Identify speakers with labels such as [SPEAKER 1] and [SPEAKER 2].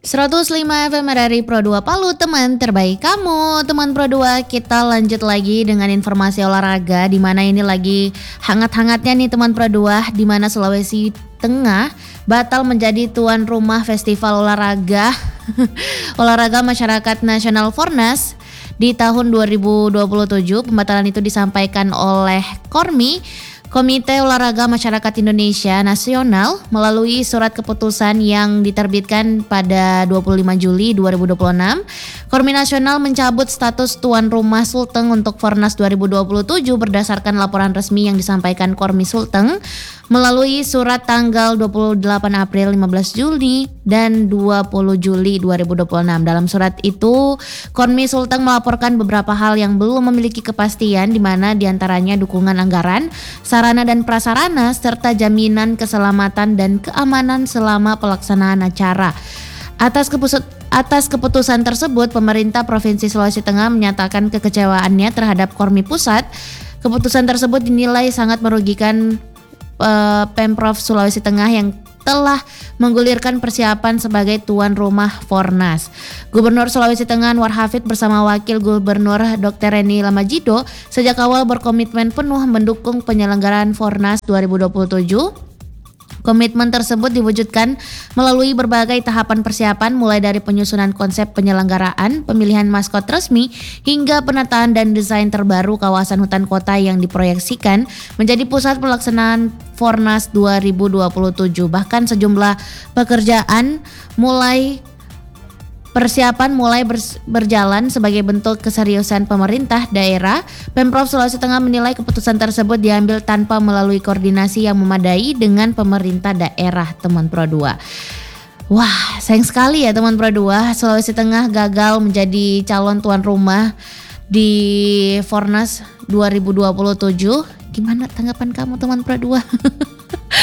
[SPEAKER 1] 105 FM RRI Pro 2 Palu, teman terbaik kamu. Teman Pro 2, kita lanjut lagi dengan informasi olahraga, di mana ini lagi hangat-hangatnya nih teman Pro 2, di mana Sulawesi Tengah batal menjadi tuan rumah festival olahraga olahraga masyarakat nasional Fornas di tahun 2027. Pembatalan itu disampaikan oleh Komite Olahraga Masyarakat Indonesia Nasional melalui surat keputusan yang diterbitkan pada 25 Juli 2026. Kormi Nasional mencabut status tuan rumah Sulteng untuk Fornas 2027 berdasarkan laporan resmi yang disampaikan Kormi Sulteng melalui surat tanggal 28 April, 15 Juli, dan 20 Juli 2026. Dalam surat itu, Kormi Sulteng melaporkan beberapa hal yang belum memiliki kepastian, di mana diantaranya dukungan anggaran, sarana dan prasarana, serta jaminan keselamatan dan keamanan selama pelaksanaan acara. Atas keputusan tersebut, pemerintah Provinsi Sulawesi Tengah menyatakan kekecewaannya terhadap Kormi Pusat. Keputusan tersebut dinilai sangat merugikan Pemprov Sulawesi Tengah yang telah menggulirkan persiapan sebagai tuan rumah Fornas. Gubernur Sulawesi Tengah Anwar Hafid bersama Wakil Gubernur Dr. Reni Lamajido sejak awal berkomitmen penuh mendukung penyelenggaraan Fornas 2027. Komitmen tersebut diwujudkan melalui berbagai tahapan persiapan, mulai dari penyusunan konsep penyelenggaraan, pemilihan maskot resmi, hingga penataan dan desain terbaru kawasan hutan kota yang diproyeksikan menjadi pusat pelaksanaan Fornas 2027. Bahkan sejumlah persiapan mulai berjalan sebagai bentuk keseriusan pemerintah daerah. Pemprov Sulawesi Tengah menilai keputusan tersebut diambil tanpa melalui koordinasi yang memadai dengan pemerintah daerah, teman Pro 2. Wah, sayang sekali ya teman Pro 2, Sulawesi Tengah gagal menjadi calon tuan rumah di Fornas 2027. Gimana tanggapan kamu teman Pro 2?